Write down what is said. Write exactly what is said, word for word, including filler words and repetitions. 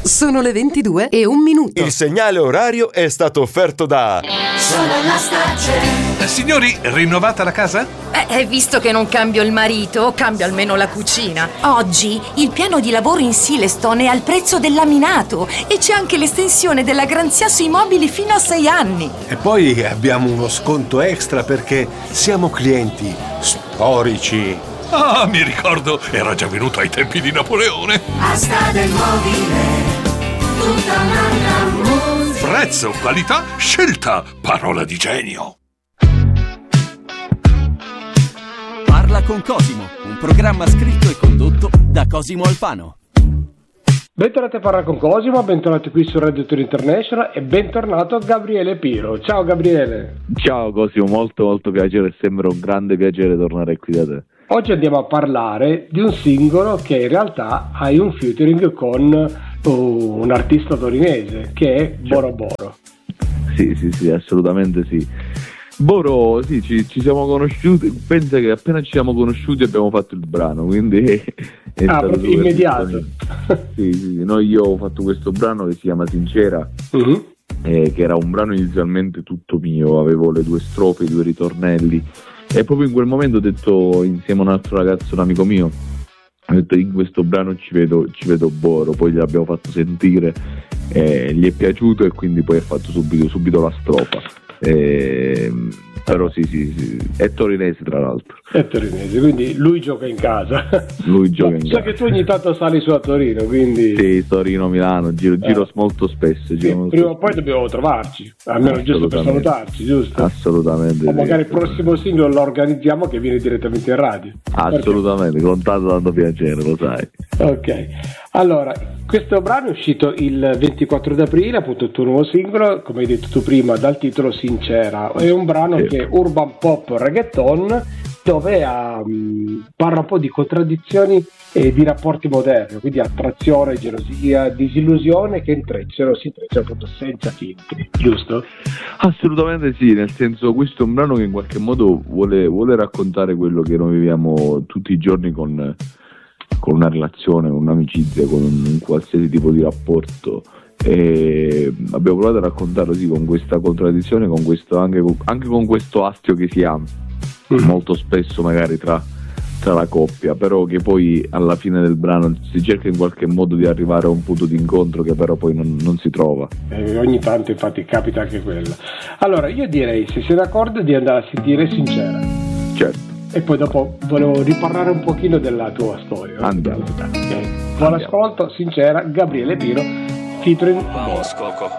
Sono le ventidue e un minuto. Il segnale orario è stato offerto da Eh, signori, rinnovata la casa? Eh, visto che non cambio il marito, cambio almeno la cucina. Oggi il piano di lavoro in Silestone è al prezzo del laminato e c'è anche l'estensione della garanzia sui mobili fino a sei anni. E poi abbiamo uno sconto extra perché siamo clienti storici. Ah, mi ricordo, era già venuto ai tempi di Napoleone. Asta del mobile, tutta un'altra musica. Prezzo, qualità, scelta, parola di genio. Parla con Cosimo, un programma scritto e condotto da Cosimo Alfano. Bentornati a Parla con Cosimo, bentornati qui su Radio Tour International e bentornato Gabriele Piro. Ciao Gabriele. Ciao Cosimo, molto molto piacere, sembra un grande piacere tornare qui da te. Oggi andiamo a parlare di un singolo che in realtà hai un featuring con uh, un artista torinese che è Boro Boro. Sì, sì, sì, assolutamente sì. Boro, sì, ci, ci siamo conosciuti, pensa che appena ci siamo conosciuti abbiamo fatto il brano, quindi è, è ah, stato proprio immediato. Sì, sì, no, io ho fatto questo brano che si chiama Sincera, uh-huh. eh, che era un brano inizialmente tutto mio, avevo le due strofe, i due ritornelli, e proprio in quel momento ho detto, insieme a un altro ragazzo, un amico mio, ho detto in questo brano ci vedo, ci vedo Boro, poi gliel'abbiamo fatto sentire, eh, gli è piaciuto e quindi poi ha fatto subito, subito la strofa. Eh, però sì, sì, sì, è torinese tra l'altro. È torinese, quindi lui gioca in casa. Lui gioca in so casa. So che tu ogni tanto sali su a Torino, quindi sì, Torino, Milano, giro, giro eh. molto spesso. Giro sì, molto prima o spesso. poi dobbiamo trovarci, almeno giusto per salutarci, giusto? Assolutamente. O magari il prossimo singolo lo organizziamo che viene direttamente in radio. Assolutamente, perché... con tanto tanto piacere, lo sai. Ok, allora questo brano è uscito il ventiquattro d'aprile, appunto il tuo nuovo singolo, come hai detto tu prima, dal titolo Sincera. È un brano sì. che è urban pop reggaeton, dove um, parla un po' di contraddizioni e di rapporti moderni, quindi attrazione, gelosia, disillusione che intrecciano, si intrecciano appunto senza filtri, giusto? Assolutamente sì, nel senso questo è un brano che in qualche modo vuole, vuole raccontare quello che noi viviamo tutti i giorni con, con una relazione, con un'amicizia, con un, un qualsiasi tipo di rapporto. E abbiamo provato a raccontarlo sì, con questa contraddizione, con questo, anche, anche con questo astio che si ha mm. molto spesso magari tra, tra la coppia, però che poi alla fine del brano si cerca in qualche modo di arrivare a un punto di incontro che però poi non, non si trova. Eh, ogni tanto infatti capita anche quello. Allora io direi, se sei d'accordo, di andare a sentire Sincera. Certo. E poi dopo volevo riparlare un pochino della tua storia. Andiamo. Okay. Buon ascolto, Sincera, Gabriele Piro, featuring Boro.